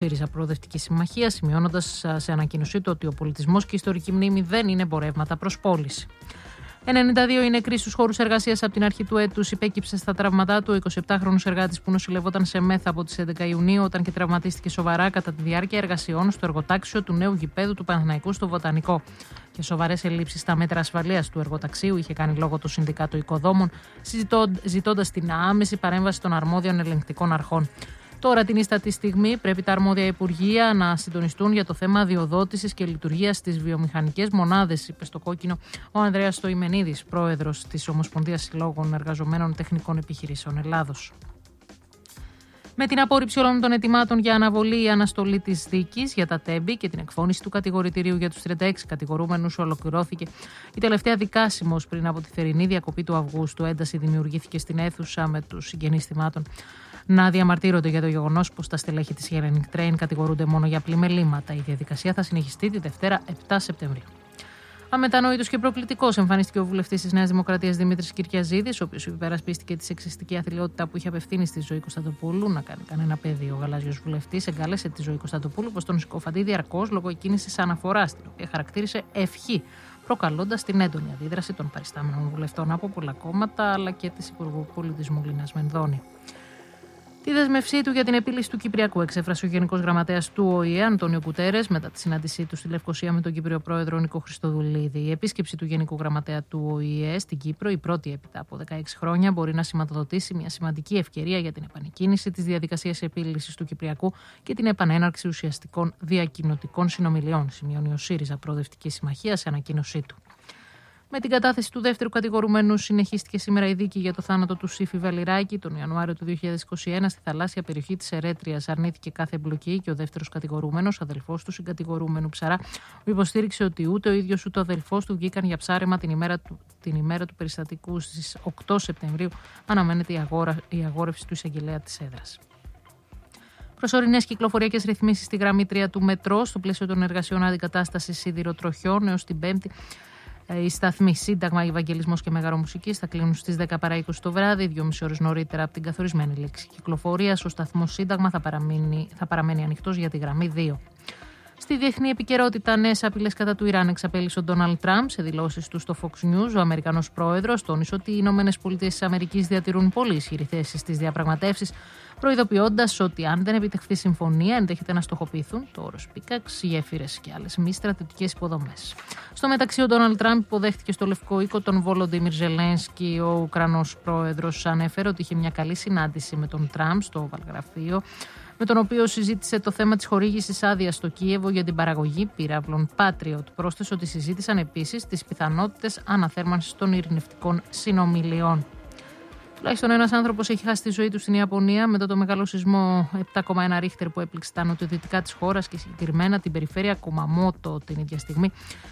ΣΥΡΙΖΑ Προοδευτική Συμμαχία, σημειώνοντας σε ανακοίνωσή του ότι ο πολιτισμός και η ιστορική μνήμη δεν είναι εμπορεύματα προς πώληση. 92 είναι νεκροί στους χώρους εργασίας από την αρχή του έτους. Υπέκυψε στα τραύματά του ο 27χρονος εργάτης που νοσηλευόταν σε ΜΕΘ από τις 11 Ιουνίου, όταν και τραυματίστηκε σοβαρά κατά τη διάρκεια εργασιών στο εργοτάξιο του νέου γηπέδου του Παναθηναϊκού στο Βοτανικό. Και σοβαρές ελλείψεις στα μέτρα ασφαλείας του εργοταξίου είχε κάνει λόγο το Συνδικάτο Οικοδόμων, ζητώντας την άμεση παρέμβαση των αρμόδιων ελεγκτικών αρχών. Τώρα, την ίστατη στιγμή, πρέπει τα αρμόδια υπουργεία να συντονιστούν για το θέμα αδειοδότησης και λειτουργίας στις βιομηχανικές μονάδες, είπε στο κόκκινο ο Ανδρέας Στοημενίδης, πρόεδρος της Ομοσπονδίας Συλλόγων Εργαζομένων Τεχνικών Επιχειρήσεων Ελλάδος. Με την απόρριψη όλων των αιτημάτων για αναβολή ή αναστολή της δίκης για τα τέμπη και την εκφώνηση του κατηγορητηρίου για τους 36 κατηγορούμενους, ολοκληρώθηκε η τελευταία δικάσιμος πριν από τη θερινή διακοπή του Αυγούστου. Ένταση δημιουργήθηκε στην αίθουσα με τους συγγενείς θυμάτων να διαμαρτύρονται για το γεγονός πως τα στελέχη της Hellenic Train κατηγορούνται μόνο για πλημελήματα. Η διαδικασία θα συνεχιστεί τη Δευτέρα 7 Σεπτεμβρίου. Αμετανόητος και προκλητικός εμφανίστηκε ο βουλευτής της Νέας Δημοκρατίας Δημήτρης Κυριαζίδης, ο οποίος υπερασπίστηκε τη σεξιστική αθλιότητα που είχε απευθύνει στη Ζωή Κωνσταντοπούλου να κάνει κανένα παιδί. Ο γαλάζιος βουλευτής εγκάλεσε τη Ζωή Κωνσταντοπούλου πως τον συκοφαντεί διαρκώς λόγω εκκίνησης αναφοράς, την οποία χαρακτήρισε ευχή, προκαλώντας την έντονη αντίδραση των παριστάμενων βουλευτών από πολλά κόμματα αλλά και της Υπουργού Πολιτισμού Λίνας Μενδώνη. Τη δέσμευσή του για την επίλυση του Κυπριακού εξέφρασε ο Γενικός Γραμματέας του ΟΗΕ, Αντώνιο Γκουτέρες, μετά τη συνάντησή του στη Λευκοσία με τον Κύπριο Πρόεδρο Νίκο Χριστοδουλίδη. Η επίσκεψη του Γενικού Γραμματέα του ΟΗΕ στην Κύπρο, η πρώτη έπειτα από 16 χρόνια, μπορεί να σηματοδοτήσει μια σημαντική ευκαιρία για την επανεκκίνηση της διαδικασίας επίλυσης του Κυπριακού και την επανέναρξη ουσιαστικών διακοινοτικών συνομιλιών, σημειώνει ο ΣΥΡΙΖΑ Προοδευτική Συμμαχία σε ανακοίνωσή του. Με την κατάθεση του δεύτερου κατηγορουμένου, συνεχίστηκε σήμερα η δίκη για το θάνατο του Σύφη Βαλιράκη τον Ιανουάριο του 2021 στη θαλάσσια περιοχή της Ερέτριας. Αρνήθηκε κάθε εμπλοκή και ο δεύτερος κατηγορούμενος, αδελφός του συγκατηγορούμενου Ψαρά, υποστήριξε ότι ούτε ο ίδιος ούτε ο αδελφός του βγήκαν για ψάρεμα την ημέρα του περιστατικού. Στις 8 Σεπτεμβρίου αναμένεται η αγόρευση του εισαγγελέα της έδρας. Προσωρινές κυκλοφοριακές ρυθμίσεις στη γραμμή 3 του μετρό στο πλαίσιο των εργασιών αντικατάστασης σιδηροτροχιών έως την Πέμπτη. Οι σταθμοί Σύνταγμα, Ευαγγελισμός και Μεγαρομουσικής θα κλείνουν στις 10 παρά 20 το βράδυ, 2,5 ώρες νωρίτερα από την καθορισμένη λήξη κυκλοφορίας. Ο σταθμός Σύνταγμα θα παραμένει ανοιχτός για τη γραμμή 2. Στη διεθνή επικαιρότητα, νέες απειλές κατά του Ιράν εξαπέλυσε ο Ντόναλντ Τραμπ. Σε δηλώσεις του στο Fox News, ο Αμερικανός πρόεδρος τόνισε ότι οι Ηνωμένες Πολιτείες της Αμερικής διατηρούν πολύ ισχυρή θέση στις διαπραγματεύσεις, προειδοποιώντας ότι αν δεν επιτευχθεί συμφωνία, ενδέχεται να στοχοποιηθούν το όρος Πίκαξ, γέφυρες και άλλες μη στρατιωτικές υποδομές. Στο μεταξύ, ο Ντόναλντ Τραμπ υποδέχτηκε στο Λευκό Οίκο τον Βολοντίμιρ Ζελένσκι. Ο Ουκρανός πρόεδρος ανέφερε ότι είχε μια καλή συνάντηση με τον Τραμπ στο Oval γραφείο, με τον οποίο συζήτησε το θέμα της χορήγησης άδειας στο Κίεβο για την παραγωγή πυράβλων Patriot. Πρόσθεσε ότι συζήτησαν επίσης τις πιθανότητες αναθέρμανσης των ειρηνευτικών συνομιλιών. Τουλάχιστον ένας άνθρωπος έχει χάσει τη ζωή του στην Ιαπωνία μετά το μεγάλο σεισμό 7,1 ρίχτερ που έπληξε τα νοτιοδυτικά της χώρας και συγκεκριμένα την περιφέρεια Κουμαμότο. Την ίδια στιγμή,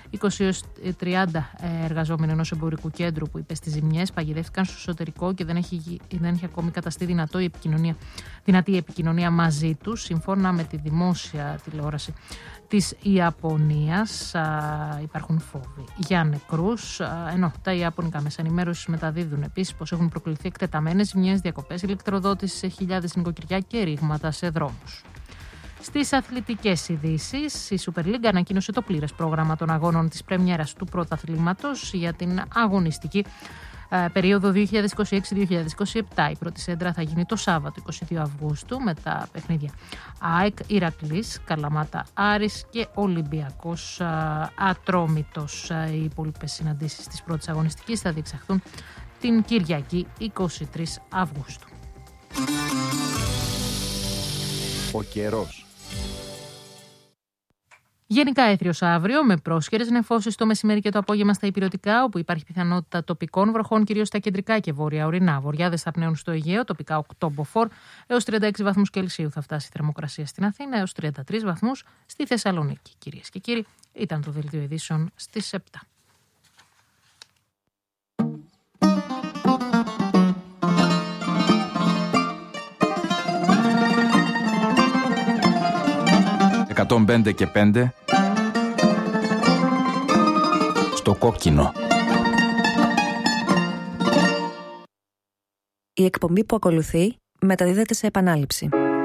20-30 εργαζόμενοι ενός εμπορικού κέντρου που υπέστη ζημιές παγιδεύτηκαν στο εσωτερικό και δεν έχει ακόμη καταστεί δυνατή η επικοινωνία μαζί τους, σύμφωνα με τη δημόσια τηλεόραση της Ιαπωνίας. Υπάρχουν φόβοι για νεκρούς, ενώ τα ιαπωνικά μέσα ενημέρωσης μεταδίδουν επίσης πως έχουν προκληθεί εκτεταμένες ζημιές, διακοπές ηλεκτροδότησης σε χιλιάδες νοικοκυριά και ρήγματα σε δρόμους. Στις αθλητικές ειδήσεις, η Super League ανακοίνωσε το πλήρες πρόγραμμα των αγώνων της πρεμιέρας του πρωταθλήματος για την αγωνιστική περίοδο 2026-2027. Η πρώτη σέντρα θα γίνει το Σάββατο 22 Αυγούστου με τα παιχνίδια ΑΕΚ, Ηρακλής, Καλαμάτα, Άρης και Ολυμπιακός Ατρόμητος. Οι υπόλοιπες συναντήσεις της πρώτης αγωνιστικής θα διεξαχθούν την Κυριακή 23 Αυγούστου. Ο καιρός. Γενικά έθριος αύριο, με πρόσχερες νεφώσεις το μεσημέρι και το απόγευμα στα ηπειρωτικά, όπου υπάρχει πιθανότητα τοπικών βροχών, κυρίως στα κεντρικά και βόρεια ορεινά. Βορειάδες θα πνέουν στο Αιγαίο, τοπικά 8 μποφόρ, έως 36 βαθμούς Κελσίου θα φτάσει η θερμοκρασία στην Αθήνα, έως 33 βαθμούς στη Θεσσαλονίκη. Κυρίες και κύριοι, ήταν το δελτίο ειδήσεων στις 7. «105 και 5» στο κόκκινο. Η εκπομπή που ακολουθεί μεταδίδεται σε επανάληψη.